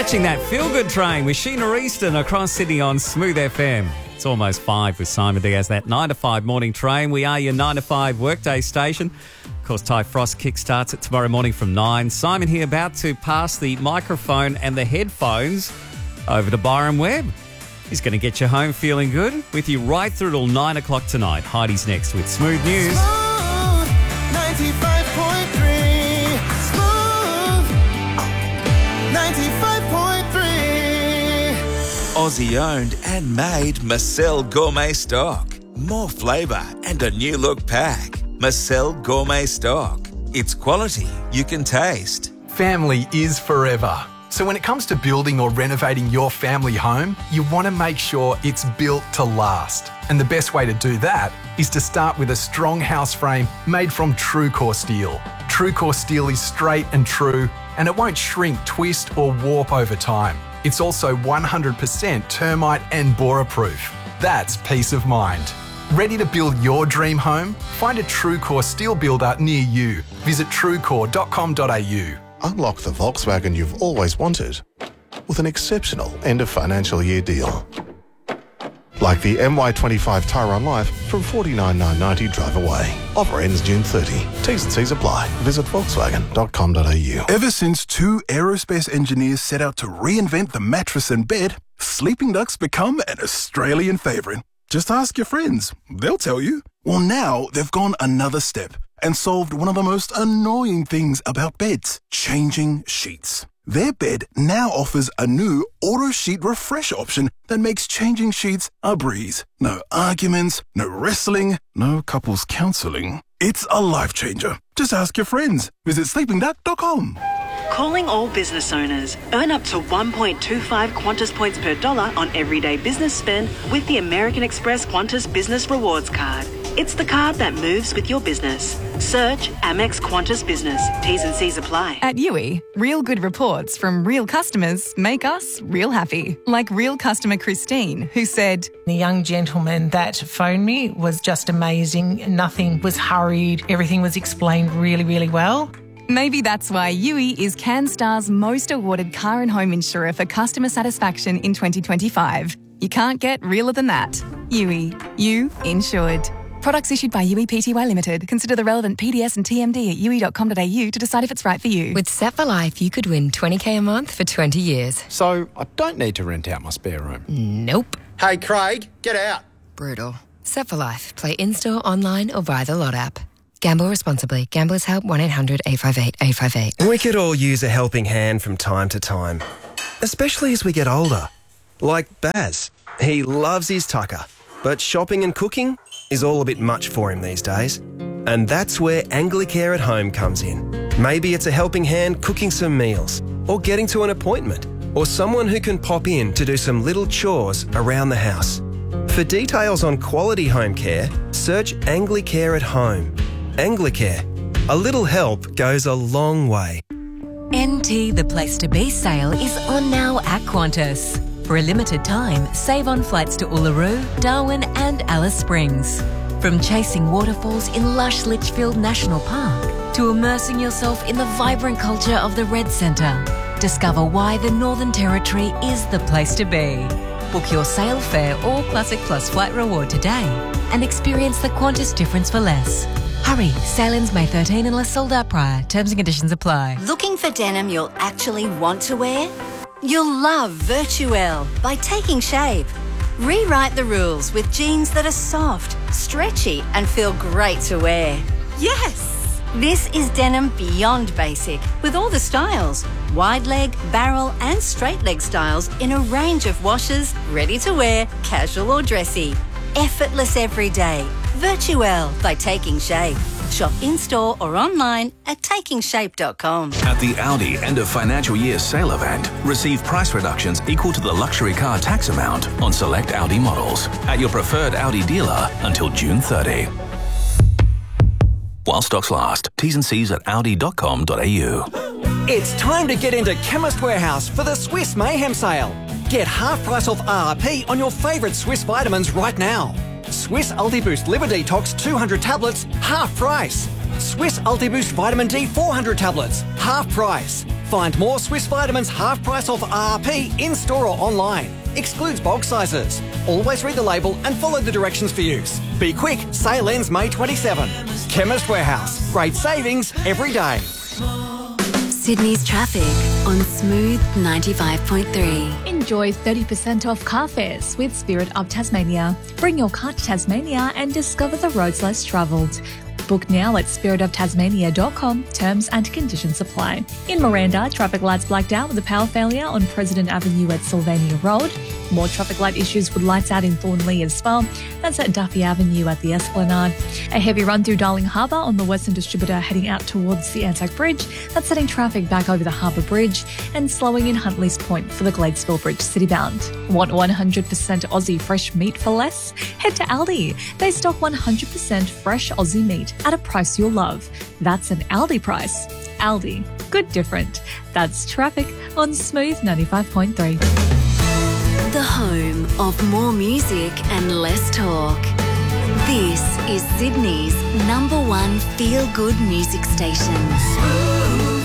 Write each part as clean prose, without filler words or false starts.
Catching that feel-good train with Sheena Easton across Sydney on Smooth FM. It's almost 5 with Simon Diaz, that 9 to 5 morning train. We are your 9 to 5 workday station. Of course, Ty Frost kickstarts it tomorrow morning from 9. Simon here about to pass the microphone and the headphones over to Byron Webb. He's going to get you home feeling good with you right through till 9 o'clock tonight. Heidi's next with Smooth News. Smooth 95.3. Smooth 95.3. Aussie owned and made Marcel Gourmet Stock. More flavour and a new look pack. Marcel Gourmet Stock. It's quality you can taste. Family is forever. So when it comes to building or renovating your family home, you want to make sure it's built to last. And the best way to do that is to start with a strong house frame made from TrueCore steel. TrueCore steel is straight and true, and it won't shrink, twist or warp over time. It's also 100% termite and borer proof. That's peace of mind. Ready to build your dream home? Find a TrueCore steel builder near you. Visit truecore.com.au. Unlock the Volkswagen you've always wanted with an exceptional end of financial year deal. Like the MY25 Tyron Life from $49,990 drive away. Offer ends June 30. T's and C's apply. Visit volkswagen.com.au. Ever since two aerospace engineers set out to reinvent the mattress and bed, Sleeping Duck's become an Australian favourite. Just ask your friends. They'll tell you. Well, now they've gone another step and solved one of the most annoying things about beds, changing sheets. Their bed now offers a new auto sheet refresh option that makes changing sheets a breeze. No arguments, no wrestling, no couples counselling. It's a life changer. Just ask your friends. Visit sleepingduck.com. Calling all business owners. Earn up to 1.25 Qantas points per dollar on everyday business spend with the American Express Qantas Business Rewards Card. It's the card that moves with your business. Search Amex Qantas Business. T's and C's apply. At Yui, real good reports from real customers make us real happy. Like real customer Christine, who said, "The young gentleman that phoned me was just amazing. Nothing was hurried. Everything was explained really, really well." Maybe that's why Yui is CanStar's most awarded car and home insurer for customer satisfaction in 2025. You can't get realer than that. Yui, you insured. Products issued by Yui Pty Limited. Consider the relevant PDS and TMD at yui.com.au to decide if it's right for you. With Set for Life, you could win $20,000 a month for 20 years. So I don't need to rent out my spare room? Nope. Hey, Craig, get out. Brutal. Set for Life. Play in-store, online or via the Lot app. Gamble responsibly. Gamblers Help 1-800-858-858. We could all use a helping hand from time to time, especially as we get older. Like Baz. He loves his tucker, but shopping and cooking is all a bit much for him these days. And that's where Anglicare at Home comes in. Maybe it's a helping hand cooking some meals, or getting to an appointment, or someone who can pop in to do some little chores around the house. For details on quality home care, search Anglicare at Home. Anglicare. A little help goes a long way. NT The Place to Be sale is on now at Qantas. For a limited time, save on flights to Uluru, Darwin and Alice Springs. From chasing waterfalls in lush Litchfield National Park to immersing yourself in the vibrant culture of the Red Centre, discover why the Northern Territory is the place to be. Book your sail fare or Classic Plus flight reward today and experience the Qantas difference for less. Hurry, sail-ins May 13 unless sold out prior. Terms and conditions apply. Looking for denim you'll actually want to wear? You'll love Virtuelle by Taking Shape. Rewrite the rules with jeans that are soft, stretchy and feel great to wear. Yes! This is denim beyond basic with all the styles. Wide leg, barrel and straight leg styles in a range of washes, ready to wear, casual or dressy. Effortless every day. Virtuelle by Taking Shape. Shop in-store or online at takingshape.com. At the Audi end of financial year sale event, receive price reductions equal to the luxury car tax amount on select Audi models at your preferred Audi dealer until June 30. While stocks last. T's and C's at audi.com.au. It's time to get into Chemist Warehouse for the Swiss Mayhem sale. Get half price off RRP on your favourite Swiss vitamins right now. Swiss Ultiboost Liver Detox 200 tablets, half price. Swiss Ultiboost Vitamin D 400 tablets, half price. Find more Swiss Vitamins half price off RRP in-store or online. Excludes bulk sizes. Always read the label and follow the directions for use. Be quick, sale ends May 27. Chemist Warehouse. Great savings every day. Sydney's traffic on Smooth 95.3. Enjoy 30% off car fares with Spirit of Tasmania. Bring your car to Tasmania and discover the roads less travelled. Book now at spiritoftasmania.com. Terms and conditions apply. In Miranda, traffic lights blacked out with a power failure on President Avenue at Sylvania Road. More traffic light issues with lights out in Thornley as well. That's at Duffy Avenue at the Esplanade. A heavy run through Darling Harbour on the Western Distributor heading out towards the Anzac Bridge. That's setting traffic back over the Harbour Bridge and slowing in Huntley's Point for the Gladesville Bridge citybound. Want 100% Aussie fresh meat for less? Head to Aldi. They stock 100% fresh Aussie meat at a price you'll love. That's an Aldi price. Aldi. Good different. That's traffic on Smooth 95.3. The home of more music and less talk. This is Sydney's #1 feel-good music station. Smooth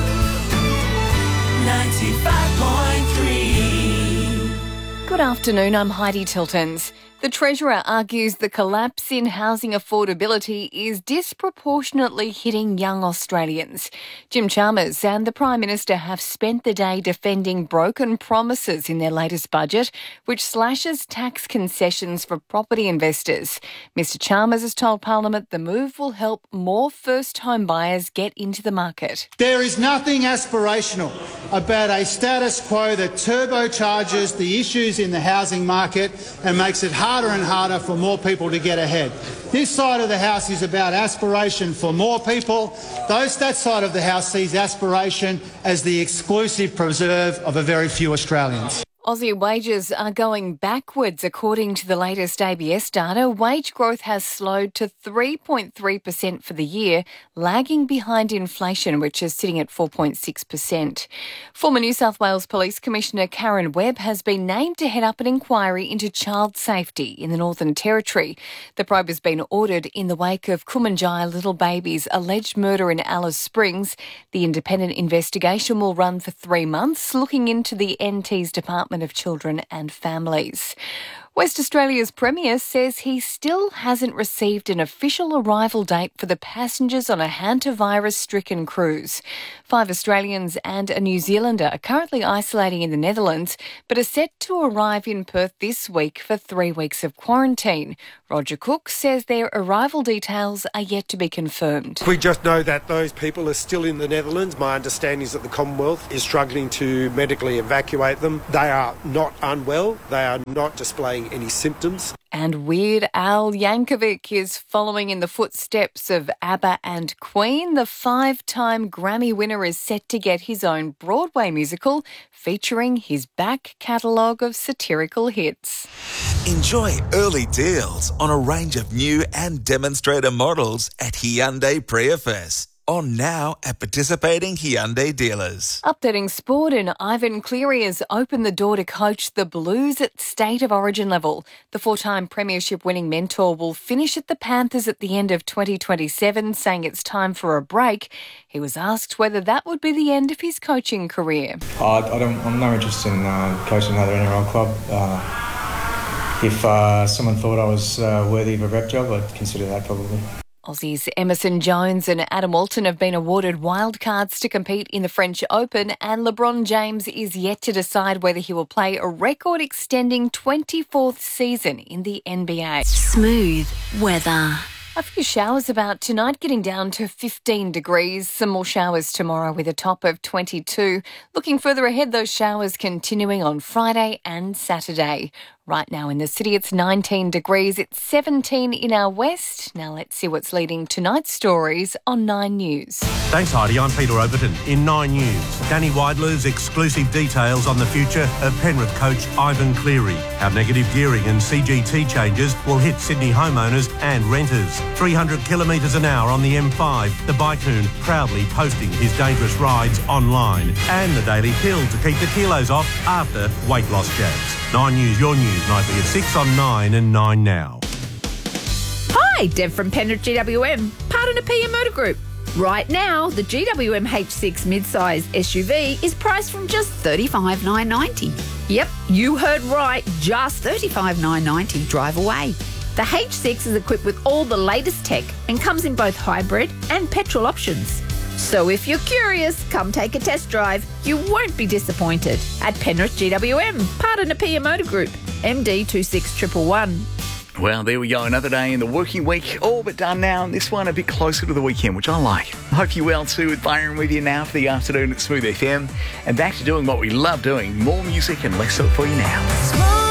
95.3. Good afternoon, I'm Heidi Tiltons. The Treasurer argues the collapse in housing affordability is disproportionately hitting young Australians. Jim Chalmers and the Prime Minister have spent the day defending broken promises in their latest budget, which slashes tax concessions for property investors. Mr Chalmers has told Parliament the move will help more first home buyers get into the market. There is nothing aspirational about a status quo that turbocharges the issues in the housing market and makes it harder and harder for more people to get ahead. This side of the House is about aspiration for more people. That side of the House sees aspiration as the exclusive preserve of a very few Australians. Aussie wages are going backwards according to the latest ABS data. Wage growth has slowed to 3.3% for the year, lagging behind inflation, which is sitting at 4.6%. Former New South Wales Police Commissioner Karen Webb has been named to head up an inquiry into child safety in the Northern Territory. The probe has been ordered in the wake of Kumanjaya little baby's alleged murder in Alice Springs. The independent investigation will run for 3 months, looking into the NT's Department of Children and Families. West Australia's Premier says he still hasn't received an official arrival date for the passengers on a hantavirus-stricken cruise. 5 Australians and a New Zealander are currently isolating in the Netherlands, but are set to arrive in Perth this week for 3 weeks of quarantine. Roger Cook says their arrival details are yet to be confirmed. We just know that those people are still in the Netherlands. My understanding is that the Commonwealth is struggling to medically evacuate them. They are not unwell. They are not displaying any symptoms. And Weird Al Yankovic is following in the footsteps of ABBA and Queen. The 5-time Grammy winner is set to get his own Broadway musical featuring his back catalogue of satirical hits. Enjoy early deals on a range of new and demonstrator models at Hyundai Prius. On now at participating Hyundai dealers. Updating sport, and Ivan Cleary has opened the door to coach the Blues at state of origin level. The 4-time premiership winning mentor will finish at the Panthers at the end of 2027, saying it's time for a break. He was asked whether that would be the end of his coaching career. I'm no interest in coaching another NRL club. If someone thought I was worthy of a rep job, I'd consider that probably. Aussies Emerson Jones and Adam Walton have been awarded wildcards to compete in the French Open, and LeBron James is yet to decide whether he will play a record-extending 24th season in the NBA. Smooth weather. A few showers about tonight, getting down to 15 degrees. Some more showers tomorrow with a top of 22. Looking further ahead, those showers continuing on Friday and Saturday. Right now in the city, it's 19 degrees. It's 17 in our west. Now let's see what's leading tonight's stories on 9 News. Thanks, Heidi. I'm Peter Overton. In 9 News, Danny Widler's exclusive details on the future of Penrith coach Ivan Cleary. How negative gearing and CGT changes will hit Sydney homeowners and renters. 300 kilometres an hour on the M5. The Bikehoon proudly posting his dangerous rides online. And the Daily Pill to keep the kilos off after weight loss jabs. 9 News, your news, nightly at 6 on 9 and 9 now. Hi, Deb from Penrith GWM, part of the PM Motor Group. Right now, the GWM H6 mid-size SUV is priced from just $35,990. Yep, you heard right, just $35,990 drive away. The H6 is equipped with all the latest tech and comes in both hybrid and petrol options. So if you're curious, come take a test drive. You won't be disappointed at Penrith GWM, part of Napier Motor Group, MD 26111. Well, there we go. Another day in the working week. All but done now. And this one a bit closer to the weekend, which I like. I hope you're well too. With Byron with you now for the afternoon at Smooth FM. And back to doing what we love doing. More music and less of it for you now.